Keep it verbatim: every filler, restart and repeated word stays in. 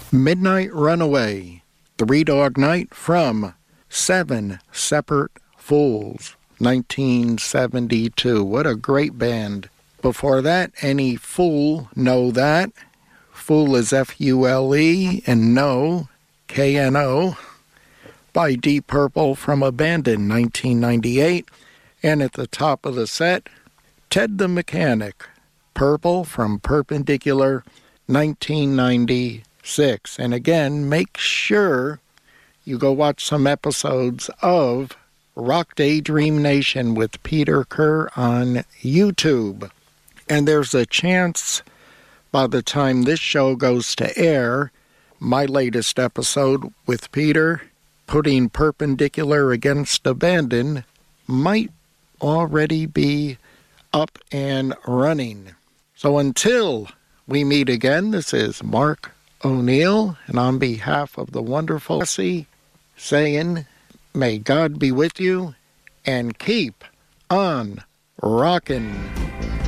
Midnight Runaway, Three Dog Night from Seven Separate Fools, nineteen seventy-two. What a great band. Before that, Any Fool Know That. Fool is F U L E and Know, K N O, by Deep Purple from Abandon, nineteen ninety-eight. And at the top of the set, Ted the Mechanic, Purple from Perpendicular, nineteen ninety-six. And again, make sure you go watch some episodes of Rock Daydream Nation with Peter Kerr on YouTube. And there's a chance by the time this show goes to air, my latest episode with Peter, Putting Perpendicular Against Abandon, might already be up and running. So until we meet again, this is Mark O'Neill, and on behalf of the wonderful Jesse, saying, may God be with you, and keep on rockin'.